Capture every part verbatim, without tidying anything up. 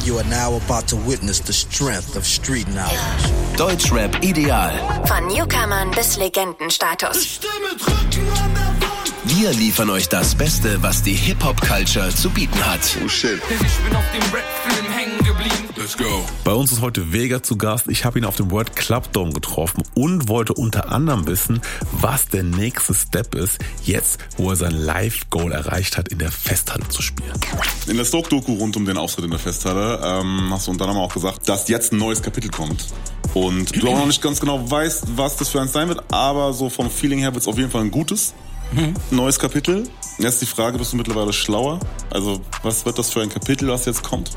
You are now about to witness the strength of street knowledge. Deutschrap ideal. Von Newcomern bis Legendenstatus. Wir liefern euch das Beste, was die Hip-Hop-Culture zu bieten hat. Oh shit. Ich bin auf dem Rap-Film hängen geblieben. Let's go. Bei uns ist heute Vega zu Gast. Ich habe ihn auf dem World Club Dome getroffen und wollte unter anderem wissen, was der nächste Step ist, jetzt, wo er sein Live-Goal erreicht hat, in der Festhalle zu spielen. In der Stoke-Doku rund um den Auftritt in der Festhalle ähm, hast du unter anderem auch gesagt, dass jetzt ein neues Kapitel kommt. Und du auch noch nicht ganz genau weißt, was das für eins sein wird, aber so vom Feeling her wird es auf jeden Fall ein gutes mhm. neues Kapitel. Jetzt die Frage, bist du mittlerweile schlauer? Also was wird das für ein Kapitel, was jetzt kommt?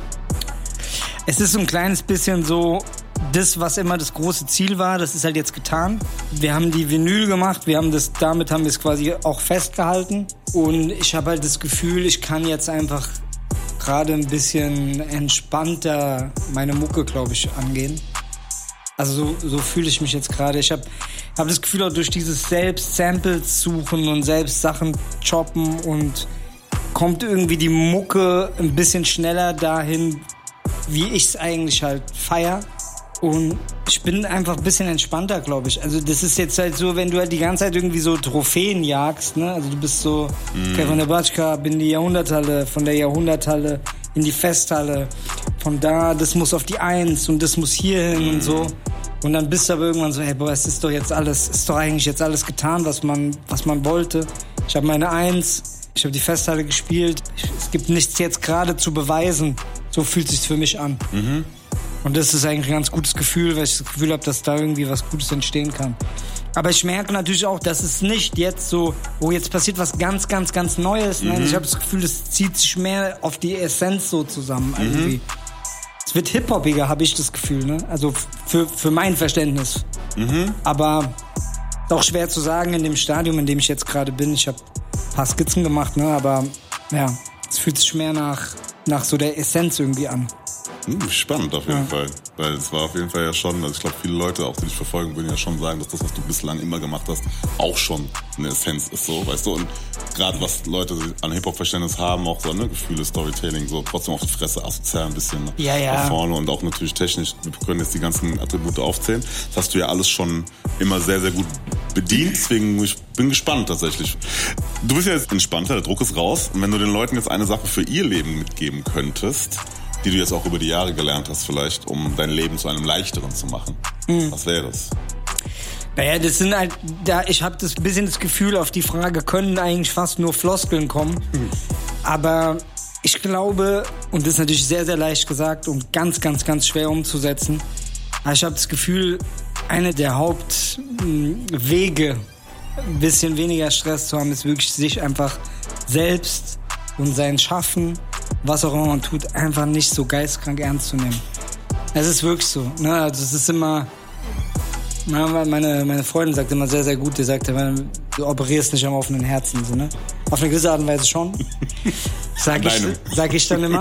Es ist so ein kleines bisschen so, das, was immer das große Ziel war, das ist halt jetzt getan. Wir haben die Vinyl gemacht, wir haben das, damit haben wir es quasi auch festgehalten. Und ich habe halt das Gefühl, ich kann jetzt einfach gerade ein bisschen entspannter meine Mucke, glaube ich, angehen. Also so, so fühle ich mich jetzt gerade. Ich habe hab das Gefühl, auch durch dieses selbst Samples suchen und selbst Sachen choppen und kommt irgendwie die Mucke ein bisschen schneller dahin, wie ich es eigentlich halt feier. Und ich bin einfach ein bisschen entspannter, glaube ich. Also das ist jetzt halt so, wenn du halt die ganze Zeit irgendwie so Trophäen jagst, ne? Also du bist so, mm. okay, von der Batschka bin in die Jahrhunderthalle, von der Jahrhunderthalle in die Festhalle, von da, das muss auf die Eins und das muss hier hin mm. und so. Und dann bist du aber irgendwann so, hey, boah, es ist doch jetzt alles, ist doch eigentlich jetzt alles getan, was man, was man wollte. Ich habe meine Eins, ich habe die Festhalle gespielt. Ich, es gibt nichts jetzt gerade zu beweisen. So fühlt es sich für mich an. Mhm. Und das ist eigentlich ein ganz gutes Gefühl, weil ich das Gefühl habe, dass da irgendwie was Gutes entstehen kann. Aber ich merke natürlich auch, dass es nicht jetzt so, oh, jetzt passiert was ganz, ganz, ganz Neues. Mhm. Nein, ich habe das Gefühl, es zieht sich mehr auf die Essenz so zusammen irgendwie. Mhm. Es wird hip-hoppiger, habe ich das Gefühl, ne? Also für, für mein Verständnis. Mhm. Aber auch schwer zu sagen in dem Stadium, in dem ich jetzt gerade bin. Ich habe ein paar Skizzen gemacht, ne? Aber ja, es fühlt sich mehr nach, nach so der Essenz irgendwie an. Hm, spannend auf jeden ja. Fall, weil es war auf jeden Fall ja schon, also ich glaube viele Leute, auch die dich verfolgen, würden ja schon sagen, dass das, was du bislang immer gemacht hast, auch schon eine Essenz ist, so, weißt du, und gerade was Leute an Hip-Hop-Verständnis haben, auch so, ne, Gefühle, Storytelling, so trotzdem auf die Fresse, asozial ein bisschen ja, ja. nach vorne und auch natürlich technisch, wir können jetzt die ganzen Attribute aufzählen, das hast du ja alles schon immer sehr, sehr gut bedient, deswegen ich bin gespannt tatsächlich. Du bist ja jetzt entspannter, der Druck ist raus, und wenn du den Leuten jetzt eine Sache für ihr Leben mitgeben könntest, die du jetzt auch über die Jahre gelernt hast vielleicht, um dein Leben zu einem leichteren zu machen. Mhm. Was wäre das? Naja, das sind halt, da, ich habe das bisschen das Gefühl, auf die Frage können eigentlich fast nur Floskeln kommen. Mhm. Aber ich glaube, und das ist natürlich sehr, sehr leicht gesagt und ganz, ganz, ganz schwer umzusetzen, aber ich habe das Gefühl, eine der Hauptwege, ein bisschen weniger Stress zu haben, ist wirklich sich einfach selbst und sein Schaffen, was auch immer man tut, einfach nicht so geistkrank ernst zu nehmen. Es ist wirklich so. Ne? Also es ist immer, meine, meine Freundin sagt immer sehr, sehr gut, die sagt, du operierst nicht am offenen Herzen. So, ne? Auf eine gewisse Art und Weise schon. Sag ich, sag ich dann immer.